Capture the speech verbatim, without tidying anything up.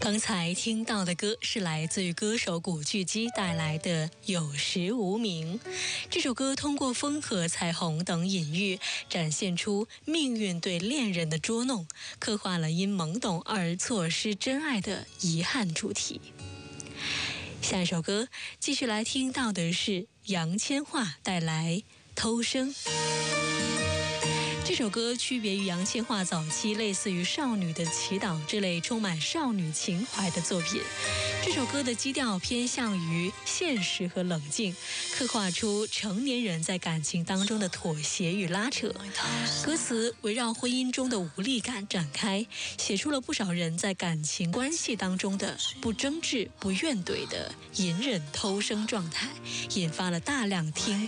刚才听到的歌是来自于歌手古巨基带来的《有时无名》。这首歌通过风和彩虹等隐喻，展现出命运对恋人的捉弄，刻画了因懵懂而错失真爱的遗憾主题。下一首歌继续来听到的是杨千嬅带来《偷生》。这首歌区别于杨千嬅早期类似于《少女的祈祷》这类充满少女情怀的作品，这首歌的基调偏向于现实和冷静，刻画出成年人在感情当中的妥协与拉扯。歌词围绕婚姻中的无力感展开，写出了不少人在感情关系当中的不争执、不怨怼的隐忍偷生状态，引发了大量听